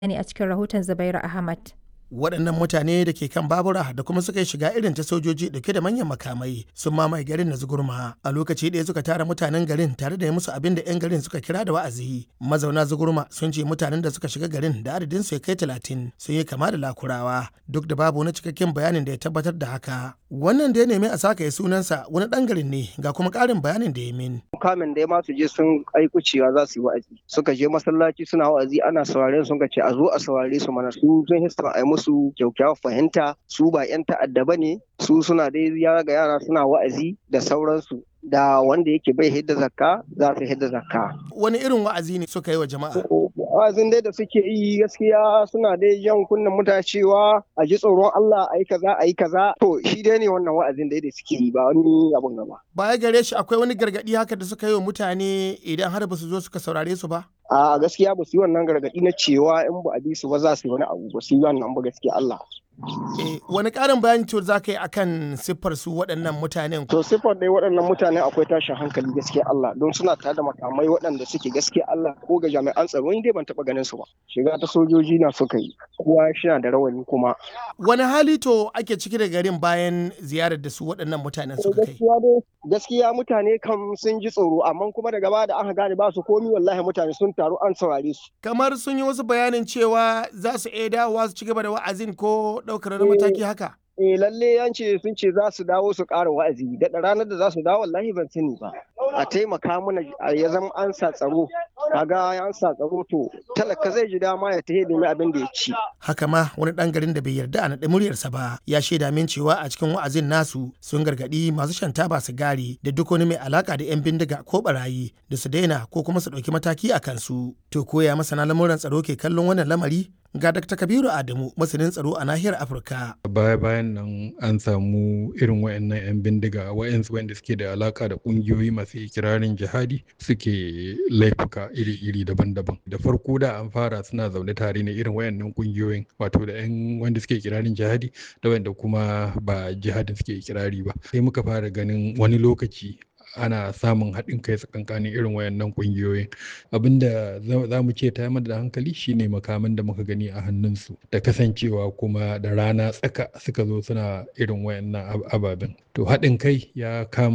ne a cikin rahoton Zubairu Ahmad. Waɗannan mutane da ke kan babura da kuma suka yi shiga irin ta sojoji dauke da manyan makamai sun mamaye garin na Zugurma. A lokaci ɗaya suka tara mutanen garin tare da yi musu abin da 'yan garin suka kira da wa'azi. Mazauna Zugurma sun ce mutanen da suka shiga garin da adadin su ya kai 30 sun yi kama da Lakurawa, duk da babu wani cikakken bayanin da ya tabbatar da haka. Wannan da ya nemi a saka ya sunansa wani ɗan garin ne, ga kuma ƙarin bayanin da ya min. Kamin da ma su je sun aiku cewa za su yi wa'azi, suka je masallaci suna wa'azi ana sauraren sun ce a zo a saurare su mana, su sun hissa a musu kyakkyawar fahimta, su ba 'yan ta'adda ba ne, su suna dai yara ga yara suna wa'azi da sauransu, da wanda yake bai hidda zakka za su hidda zakka. Wani irin wa'azi ne suka yi wa jama'a? Wa'azin dai da suke yi gaskiya suna dai jan kunnen mutane cewa a ji tsoron Allah a yi kaza a yi kaza. To shi dai ne wannan wa'azin dai da suke yi, ba wani abun gaba. Baya gare shi akwai wani gargaɗi haka da suka yi wa mutane idan har ba su zo suka saurare su ba? A gaskiya ba su yi wannan gargaɗi na cewa in ba a bi su ba za su yi wani abu, ba su yi wannan ba gaskiya Allah. Wani ƙarin bayani to za ka yi akan siffar su waɗannan mutanen? To siffar dai waɗannan mutanen akwai tashin hankali gaskiya Allah, don suna tare da makamai waɗanda suke gaskiya Allah ko ga jami'an tsaro dai ban taɓa ganin su ba. Shiga ta sojoji na suka yi, kowa shi da rawani kuma. Wani hali to ake ciki da garin bayan ziyarar da su waɗannan mutanen suka kai? Gaskiya mutane kam sun ji tsoro, amma kuma daga baya da aka gane ba su komi wallahi mutane sun taru an saurare su. Kamar sun yi wasu bayanin cewa za su iya dawowa su ci gaba da wa'azin ko ɗaukar wani mataki haka? Lalle sun ce za su dawo su ƙara wa'azi, da ranar da za su dawo wallahi ban sani ba. A taimaka mana ya zama an sa tsaro, kaga an sa tsaro to talaka zai ji dama ya tahe nemi abin da ya ci. Haka ma wani ɗan garin da bai yarda a naɗe muryarsa ba ya shaida min cewa a cikin wa'azin nasu sun gargaɗi masu shan taba sigari da duk wani mai alaka da 'yan bindiga ko barayi da su daina ko kuma su ɗauki mataki a kansu. To koya masana lamuran tsaro ke kallon wannan lamari? Ga Dr. Kabiru Adamu, masanin tsaro a nahiyar Afirka. Bayan nan an samu irin wayannan 'yan bindiga wayansu wanda suke da alaka da kungiyoyi masu ikirarin jihadi suke laifuka iri-iri daban-daban. Da farko da an fara suna zaune tare ne irin wayannan kungiyoyin, wato da 'yan wanda suke ikirarin jihadi da wanda kuma ba jihadin suke ikirari ba. Sai muka fara ganin wani lokaci ana samun haɗin kai tsakankanin irin wayannan ƙungiyoyin. Abinda za mu ce ta mana da hankali shine makaman da muka gani a hannunsu da kasancewa kuma da rana tsaka suka zo suna irin wayannan ababen. To haɗin kai ya kama